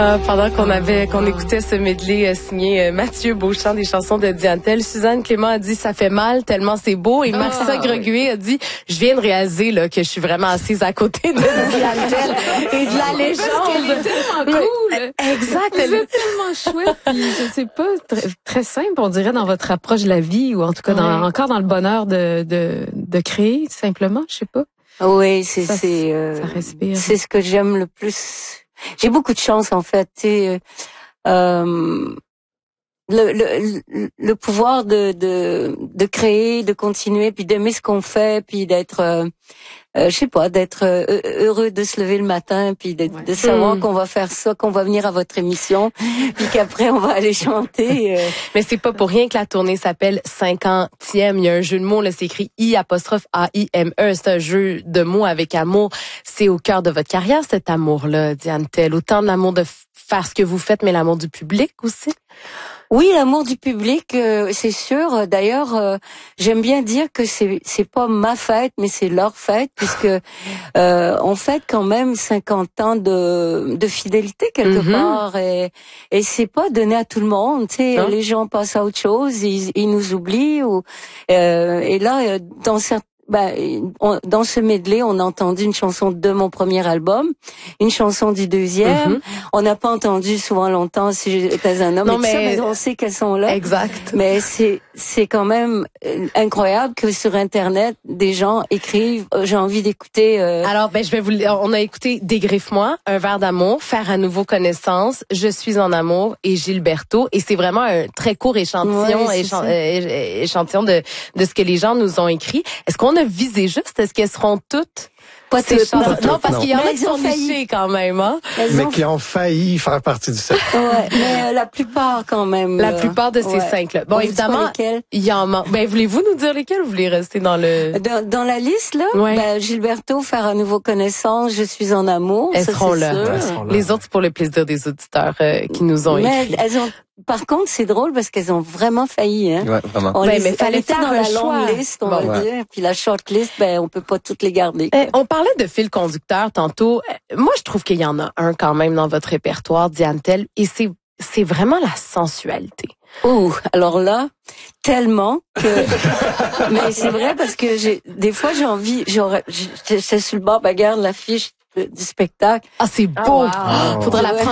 Pendant qu'on écoutait ce medley signé Mathieu Beauchamp des chansons de Diane Tell, Suzanne Clément a dit ça fait mal tellement c'est beau et Marcia Greguet a dit je viens de réaliser là que je suis vraiment assise à côté de Diane Tell et de la légende. Elle est tellement cool. Exact. Elle est tellement chouette. Puis je sais pas, très simple on dirait dans votre approche de la vie ou en tout cas encore dans le bonheur de créer simplement, je sais pas. Oui, ça respire. C'est ce que j'aime le plus. J'ai beaucoup de chance en fait. Le pouvoir de créer, de continuer, puis d'aimer ce qu'on fait, puis d'être, je sais pas, d'être heureux de se lever le matin, puis de savoir qu'on va faire ça, qu'on va venir à votre émission, puis qu'après on va aller chanter. Mais c'est pas pour rien que la tournée s'appelle 50e. Il y a un jeu de mots, là, c'est écrit I''AIME. C'est un jeu de mots avec amour. C'est au cœur de votre carrière, cet amour-là, Diane Tell. Autant de l'amour de faire ce que vous faites, mais l'amour du public aussi. Oui, l'amour du public, c'est sûr. D'ailleurs, j'aime bien dire que c'est pas ma fête, mais c'est leur fête, puisque on fête quand même 50 ans de fidélité quelque part, et c'est pas donné à tout le monde. Tu sais, les gens passent à autre chose, ils nous oublient. Et là, dans ce medley, on a entendu une chanson de mon premier album, une chanson du deuxième. On n'a pas entendu souvent longtemps Si j'étais un homme. Non, mais on sait qu'elles sont là. Exact. Mais c'est quand même incroyable que sur Internet, des gens écrivent j'ai envie d'écouter. Alors, on a écouté Dégriffe-moi, Un verre d'amour, Faire à nouveau connaissance, Je suis en amour et Gilberto. Et c'est vraiment un très court échantillon, échantillon de ce que les gens nous ont écrit. Est-ce qu'on a visé juste? Est-ce qu'elles seront toutes? Pas toutes. Non, parce qu'il y en a qui sont nichés quand même, hein. Mais qui ont failli faire partie du set. Ouais, mais la plupart quand même. La plupart de ces 5-là. Bon, évidemment, il y en manque. Voulez-vous nous dire lesquels ou vous voulez rester dans le... Dans la liste, là? Gilberto, Faire à nouveau connaissance, Je suis en amour. Elles seront là. Les autres, c'est pour le plaisir des auditeurs qui nous ont écrit. Par contre, c'est drôle parce qu'elles ont vraiment failli, hein. Ouais, vraiment. Mais fallait faire dans un la choix. longue liste, on va dire. Puis la short list, on peut pas toutes les garder. On parlait de fil conducteur tantôt. Moi, je trouve qu'il y en a un quand même dans votre répertoire, Diane Tell, et c'est vraiment la sensualité. Oh, alors là, tellement que... Mais c'est vrai parce que des fois, j'ai envie, c'est sur le bord, regarde l'affiche du spectacle. Ah, c'est beau! Faudrait la prendre.